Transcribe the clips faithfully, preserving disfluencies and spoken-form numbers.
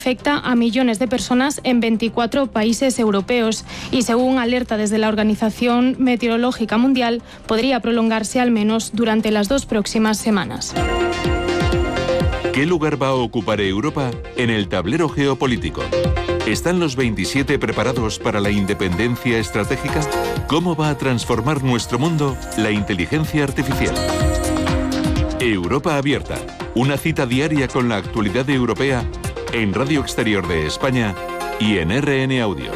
Afecta a millones de personas en veinticuatro países europeos y, según alerta desde la Organización Meteorológica Mundial, podría prolongarse al menos durante las dos próximas semanas. ¿Qué lugar va a ocupar Europa en el tablero geopolítico? ¿Están los veintisiete preparados para la independencia estratégica? ¿Cómo va a transformar nuestro mundo la inteligencia artificial? Europa Abierta, una cita diaria con la actualidad europea en Radio Exterior de España y en R N Audio.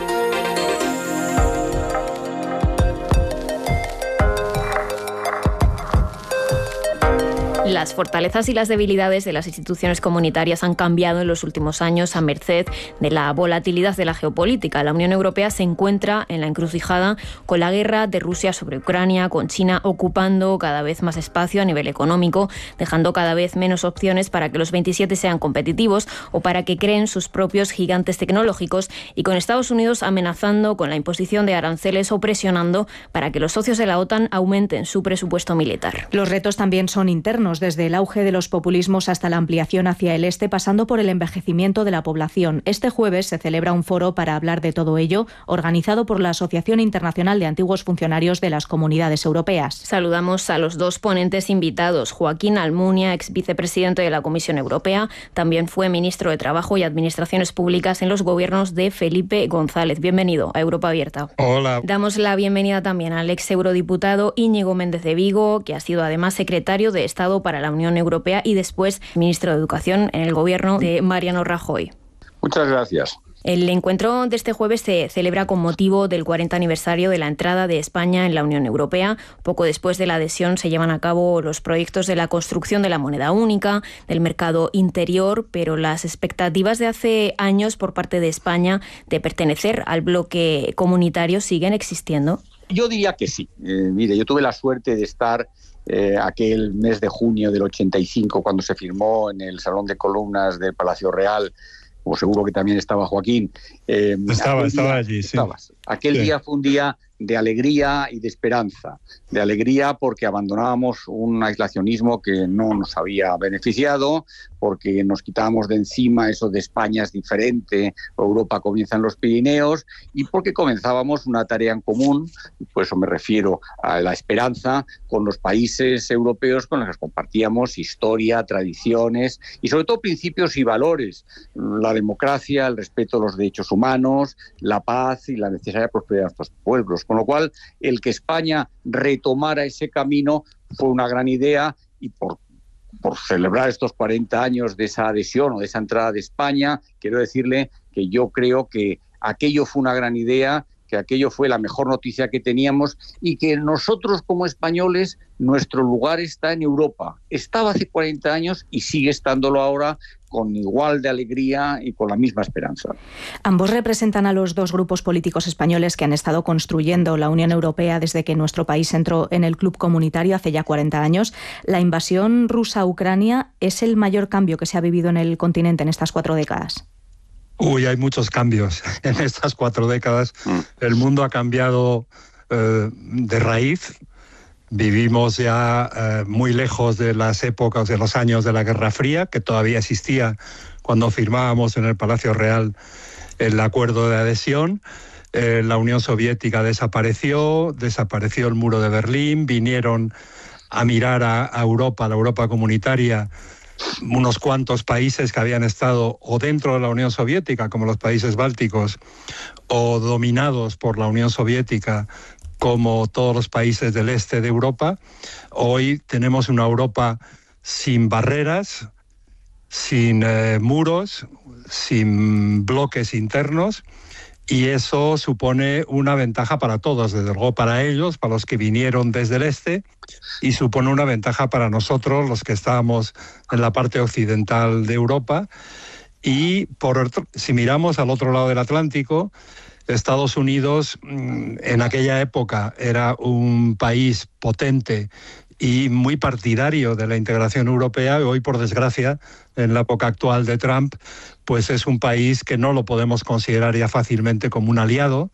Las fortalezas y las debilidades de las instituciones comunitarias han cambiado en los últimos años a merced de la volatilidad de la geopolítica. La Unión Europea se encuentra en la encrucijada con la guerra de Rusia sobre Ucrania, con China ocupando cada vez más espacio a nivel económico, dejando cada vez menos opciones para que los veintisiete sean competitivos o para que creen sus propios gigantes tecnológicos, y con Estados Unidos amenazando con la imposición de aranceles o presionando para que los socios de la OTAN aumenten su presupuesto militar. Los retos también son internos, desde el auge de los populismos hasta la ampliación hacia el este, pasando por el envejecimiento de la población. Este jueves se celebra un foro para hablar de todo ello, organizado por la Asociación Internacional de Antiguos Funcionarios de las Comunidades Europeas. Saludamos a los dos ponentes invitados. Joaquín Almunia, ex vicepresidente de la Comisión Europea, también fue ministro de Trabajo y Administraciones Públicas en los gobiernos de Felipe González. Bienvenido a Europa Abierta. Hola. Damos la bienvenida también al ex eurodiputado Íñigo Méndez de Vigo, que ha sido además secretario de Estado para la Unión Europea y después ministro de Educación en el gobierno de Mariano Rajoy. Muchas gracias. El encuentro de este jueves se celebra con motivo del cuarenta aniversario de la entrada de España en la Unión Europea. Poco después de la adhesión se llevan a cabo los proyectos de la construcción de la moneda única, del mercado interior, pero las expectativas de hace años por parte de España de pertenecer al bloque comunitario siguen existiendo. Yo diría que sí. Eh, mire, yo tuve la suerte de estar eh, aquel mes de junio del ochenta y cinco, cuando se firmó en el Salón de Columnas del Palacio Real, como seguro que también estaba Joaquín. Eh, estaba, estaba día, allí, sí. Estabas. Aquel sí. día fue un día de alegría y de esperanza. De alegría porque abandonábamos un aislacionismo que no nos había beneficiado, porque nos quitábamos de encima eso de España es diferente, Europa comienza en los Pirineos, y porque comenzábamos una tarea en común, por eso me refiero a la esperanza, con los países europeos con los que compartíamos historia, tradiciones y sobre todo principios y valores: la democracia, el respeto a los derechos humanos, la paz y la necesaria prosperidad de nuestros pueblos. Con lo cual, el que España retomara ese camino fue una gran idea, y por, por celebrar estos cuarenta años de esa adhesión o de esa entrada de España, quiero decirle que yo creo que aquello fue una gran idea, que aquello fue la mejor noticia que teníamos, y que nosotros como españoles, nuestro lugar está en Europa. Estaba hace cuarenta años y sigue estándolo ahora, con igual de alegría y con la misma esperanza. Ambos representan a los dos grupos políticos españoles que han estado construyendo la Unión Europea desde que nuestro país entró en el club comunitario hace ya cuarenta años. La invasión rusa a Ucrania es el mayor cambio que se ha vivido en el continente en estas cuatro décadas. Uy, hay muchos cambios en estas cuatro décadas. Mm. El mundo ha cambiado eh, de raíz. Vivimos ya eh, muy lejos de las épocas, de los años de la Guerra Fría, que todavía existía cuando firmábamos en el Palacio Real el acuerdo de adhesión. Eh, la Unión Soviética desapareció, desapareció el muro de Berlín, vinieron a mirar a, a Europa, a la Europa comunitaria, unos cuantos países que habían estado o dentro de la Unión Soviética, como los países bálticos, o dominados por la Unión Soviética, como todos los países del este de Europa. Hoy tenemos una Europa sin barreras, sin eh, muros, sin bloques internos, y eso supone una ventaja para todos, desde luego para ellos, para los que vinieron desde el este, y supone una ventaja para nosotros, los que estábamos en la parte occidental de Europa. Y por otro, si miramos al otro lado del Atlántico, Estados Unidos en aquella época era un país potente y muy partidario de la integración europea, y hoy, por desgracia, en la época actual de Trump, pues es un país que no lo podemos considerar ya fácilmente como un aliado.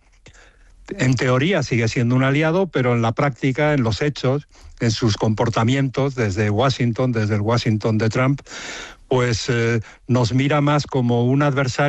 En teoría sigue siendo un aliado, pero en la práctica, en los hechos, en sus comportamientos desde Washington, desde el Washington de Trump, pues eh, nos mira más como un adversario